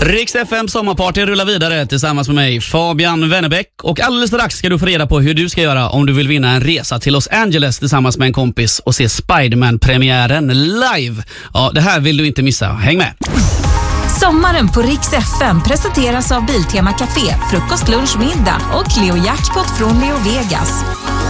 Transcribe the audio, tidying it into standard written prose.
Rix FM sommarparty rullar vidare tillsammans med mig, Fabian Wennerbäck. Och alldeles strax ska du få reda på hur du ska göra om du vill vinna en resa till Los Angeles tillsammans med en kompis och se Spider-Man-premiären live. Ja, det här vill du inte missa. Häng med! Sommaren på Rix FM presenteras av Biltema Café, frukost, lunch, middag och Leo Jackpot från Leo Vegas.